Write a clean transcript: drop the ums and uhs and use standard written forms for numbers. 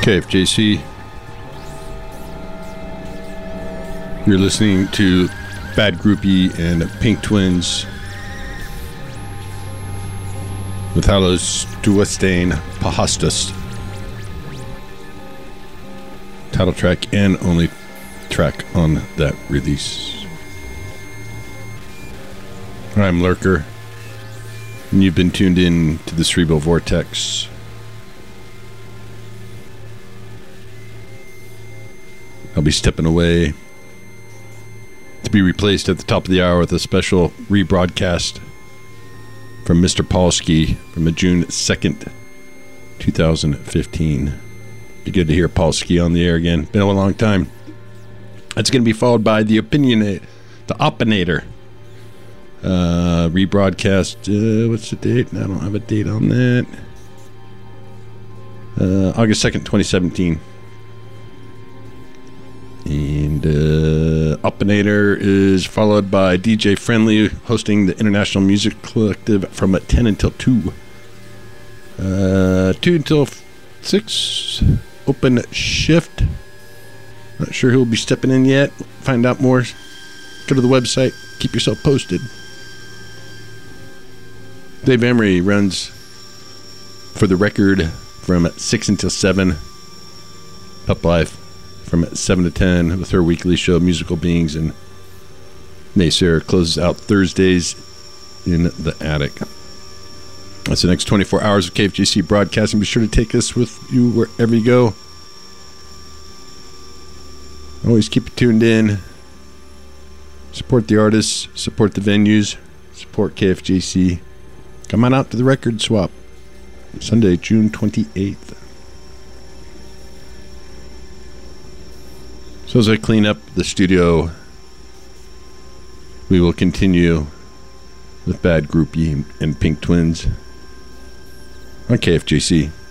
KFJC. You're listening to Bad Groupie and Pink Twins with Halos Duastain Pahastas. Title track and only track on that release. I'm Lurker, and you've been tuned in to the Cerebral Vortex. I'll be stepping away to be replaced at the top of the hour with a special rebroadcast from Mr. Polsky from June 2nd, 2015. Be good to hear Polsky on the air again. Been a long time. That's going to be followed by the Opinator. Rebroadcast, what's the date? I don't have a date on that. August 2nd, 2017. And Opinator is followed by DJ Friendly hosting the International Music Collective from 10 until 2. 2 until 6. Open shift. Not sure who'll be stepping in yet. Find out more. Go to the website. Keep yourself posted. Dave Emery runs for the record from 6 until 7. Up Live from 7 to 10 with her weekly show, Musical Beings, and Maysair closes out Thursdays in the attic. That's the next 24 hours of KFJC broadcasting. Be sure to take us with you wherever you go. Always keep it tuned in. Support the artists, support the venues, support KFJC. Come on out to the record swap. Sunday, June 28th. So as I clean up the studio, we will continue with Bad Groupie and Pink Twins on KFJC.